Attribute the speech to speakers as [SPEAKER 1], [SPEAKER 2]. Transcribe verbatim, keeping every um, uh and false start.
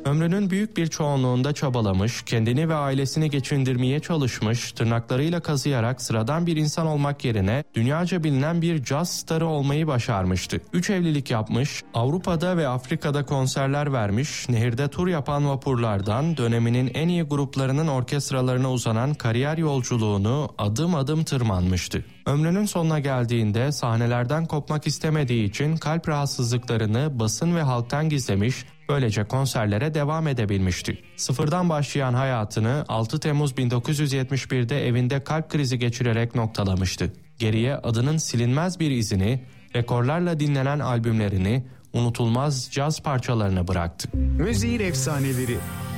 [SPEAKER 1] Ömrünün büyük bir çoğunluğunda çabalamış, kendini ve ailesini geçindirmeye çalışmış, tırnaklarıyla kazıyarak sıradan bir insan olmak yerine dünyaca bilinen bir caz starı olmayı başarmıştı. Üç evlilik yapmış, Avrupa'da ve Afrika'da konserler vermiş, nehirde tur yapan vapurlardan döneminin en iyi gruplarının orkestralarına uzanan kariyer yolculuğunu adım adım tırmanmıştı. Ömrünün sonuna geldiğinde sahnelerden kopmak istemediği için kalp rahatsızlıklarını basın ve halktan gizlemiş, böylece konserlere devam edebilmişti. Sıfırdan başlayan hayatını altı Temmuz bin dokuz yüz yetmiş bir'de evinde kalp krizi geçirerek noktalamıştı. Geriye adının silinmez bir izini, rekorlarla dinlenen albümlerini, unutulmaz caz parçalarını bıraktı.
[SPEAKER 2] Müziğin efsaneleri